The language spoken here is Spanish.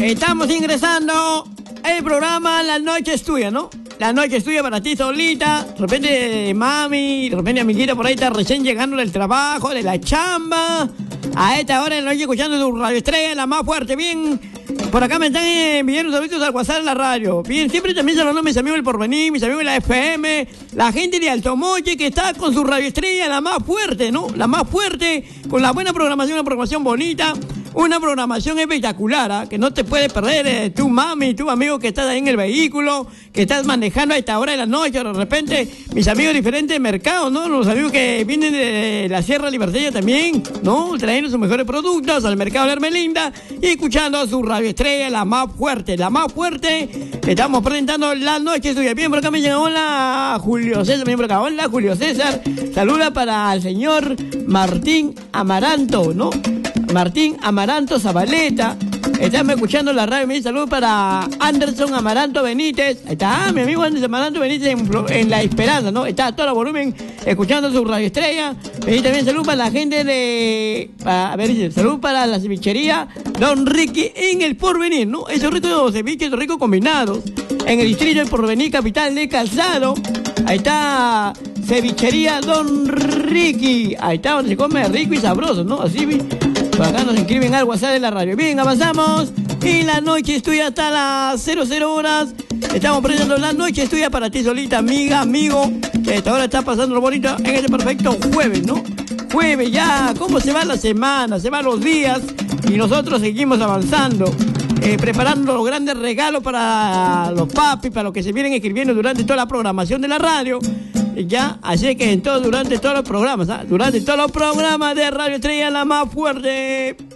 Estamos ingresando el programa La Noche es Tuya, ¿no? La noche es tuya para ti solita. De repente mami, de repente amiguita por ahí está recién llegando del trabajo, de la chamba. A esta hora de la noche escuchando tu radio estrella, la más fuerte. Bien, por acá me están enviando saludos al WhatsApp en la radio. Bien, siempre también saludando a mis amigos del Porvenir, mis amigos de la FM, la gente de Altomoche que está con su radio estrella, la más fuerte, ¿no? La más fuerte, con la buena programación, una programación bonita. Una programación espectacular, ¿eh? Que no te puedes perder, tu mami, tu amigo que estás ahí en el vehículo, que estás manejando a esta hora de la noche. De repente, mis amigos de diferentes mercados, ¿no? Los amigos que vienen de la Sierra Libertadora también, ¿no? Trayendo sus mejores productos al mercado de Hermelinda y escuchando su radio estrella, la más fuerte, la más fuerte. Estamos presentando La Noche es Tuya. Bien, por acá me llega, hola Julio César, bien por acá, hola Julio César. Saluda para el señor Martín Amaranto, ¿no? Martín Amaranto Zabaleta. Estamos escuchando la radio. Me dice saludos para Anderson Amaranto Benítez. Ahí está, mi amigo Anderson Amaranto Benítez en La Esperanza, ¿no? Está a todo el volumen escuchando su radio estrella. Me dice también saludos para la gente de... a ver, dice saludos para la cevichería Don Ricky en el Porvenir, ¿no? Esos ricos ceviches, esos ricos combinados. En el distrito del Porvenir, capital de Calzado. Ahí está cevichería Don Ricky. Ahí está donde se come rico y sabroso, ¿no? Así... Por acá nos escriben al WhatsApp de la radio. Bien, avanzamos. Y la noche es tuya hasta las 00 horas. Estamos presentando La Noche es Tuya para ti solita, amiga, amigo. Que esta hora está pasando lo bonito en este perfecto jueves, ¿no? Jueves ya. ¿Cómo se va la semana? Se van los días. Y nosotros seguimos avanzando. Preparando los grandes regalos para los papis, para los que se vienen escribiendo durante toda la programación de la radio. Ya, así que durante todos los programas, ¿eh? Durante todos los programas de Radio Estrella, la más fuerte.